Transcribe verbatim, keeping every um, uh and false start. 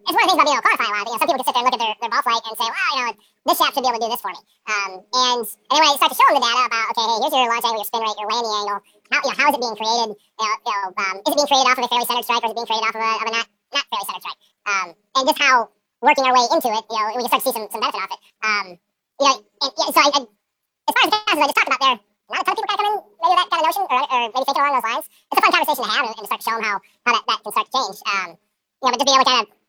it's one of the things about being able to quantify a lot of it. You know, some people can sit there and look at their, their ball flight and say, well, you know, this shaft should be able to do this for me. Um, and anyway, you start to show them the data about, okay, hey, here's your launch angle, your spin rate, your landing angle. How, you know, how is it being created? You know, you know um, is it being created off of a fairly centered strike, or is it being created off of a, of a not, not fairly centered strike? Um, and just how working our way into it, you know, we can start to see some, some benefit off it. Um, you know, and, yeah, so I, I, as far as the classes I just talked about there, not a ton of people kind of come in maybe with that kind of notion, or, or maybe thinking along those lines. It's a fun conversation to have, and, and to start to show them how, how that, that can start to change. Um, you know, but to be able to kind of